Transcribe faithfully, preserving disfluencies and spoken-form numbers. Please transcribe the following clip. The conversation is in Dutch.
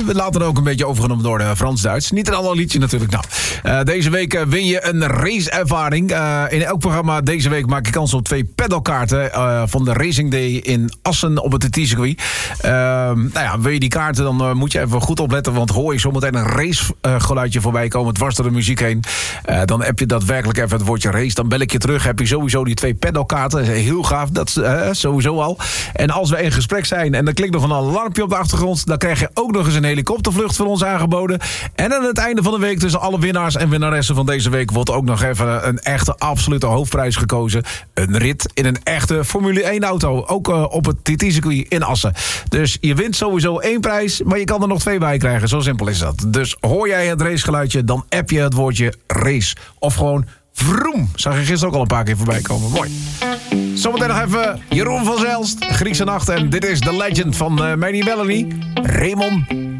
we laten het ook een beetje overgenomen door de Frans-Duits. Niet een ander liedje natuurlijk. Nou, uh, deze week uh, win je een raceervaring. Uh, in elk programma deze week maak je kans op twee pedalkaarten uh, van de Racing Day in Assen op het T T-circuit. Uh, nou ja, wil je die kaarten, dan uh, moet je even goed opletten, want hoor je zometeen een racegeluidje uh, voorbij komen, dwars door de muziek heen. Uh, dan heb je daadwerkelijk even het woordje race. Dan bel ik je terug, heb je sowieso die twee pedalkaarten. Heel gaaf, dat is uh, sowieso al. En als we in gesprek zijn en er klinkt nog een alarmpje op de achtergrond, dan krijg je ook nog eens een helikoptervlucht van ons aangeboden. En aan het einde van de week, tussen alle winnaars en winnaressen van deze week, wordt ook nog even een echte absolute hoofdprijs gekozen. Een rit in een echte Formule één auto. Ook uh, op het T T-circuit in Assen. Dus je wint sowieso één prijs, maar je kan er nog twee bij krijgen. Zo simpel is dat. Dus hoor jij het racegeluidje, dan app je het woordje race. Of gewoon vroom. Zag je gisteren ook al een paar keer voorbij komen. Mooi. Zometeen nog even Jeroen van Zelst, Griekse Nacht. En dit is The Legend van uh, Manny Melanie, Raymond